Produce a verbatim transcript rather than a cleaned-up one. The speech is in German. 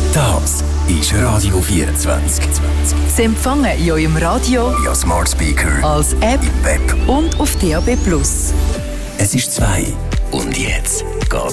Das ist Radio vierundzwanzig. Sie empfangen in eurem Radio, Ja, Smart Speaker, als App im Web. und auf D A B plus. Es ist zwei. Und jetzt geht